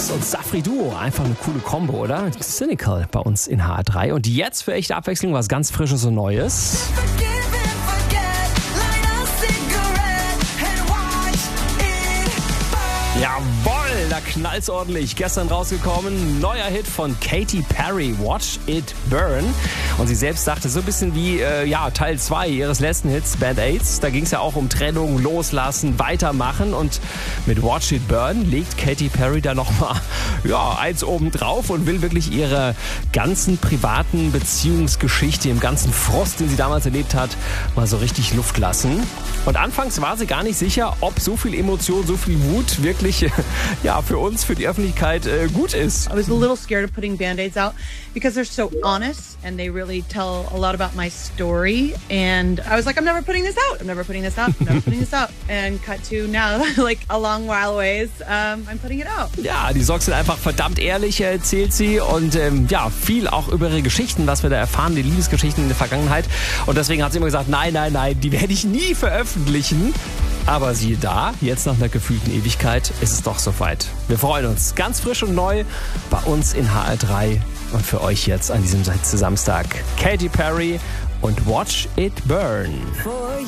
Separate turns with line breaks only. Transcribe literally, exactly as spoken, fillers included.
Fox und Safri Duo. Einfach eine coole Kombo, oder? Cynical bei uns in H R drei. Und jetzt für echte Abwechslung was ganz Frisches und Neues. Jawohl, da knallt's ordentlich. Gestern rausgekommen, neuer Hit von Katy Perry, Watch It Burn. Und sie selbst sagte, so ein bisschen wie äh, ja, Teil zwei ihres letzten Hits, Band-Aids. Da ging's ja auch um Trennung, Loslassen, Weitermachen. Und mit Watch It Burn legt Katy Perry da nochmal ja, eins oben drauf und will wirklich ihre ganzen privaten Beziehungsgeschichte, im ganzen Frust, den sie damals erlebt hat, mal so richtig Luft lassen. Und anfangs war sie gar nicht sicher, ob so viel Emotion, so viel Wut wirklich ja, für uns, für die Öffentlichkeit äh, gut ist.
I was a little scared of putting Band-Aids out because they're so honest and they really tell a lot about my story. And I was like, I'm never putting this out. I'm never putting this out. I'm never putting this out. And cut to now, like a long while ways, um, I'm putting it out.
Ja, die Songs sind einfach verdammt ehrlich, erzählt sie. Und ähm, ja, viel auch über ihre Geschichten, was wir da erfahren, die Liebesgeschichten in der Vergangenheit. Und deswegen hat sie immer gesagt, nein, nein, nein, die werde ich nie veröffentlichen. Aber siehe da, jetzt nach einer gefühlten Ewigkeit ist es doch soweit. Wir freuen uns. Ganz frisch und neu bei uns in H R drei und für euch jetzt an diesem Samstag. Katy Perry und Watch It Burn.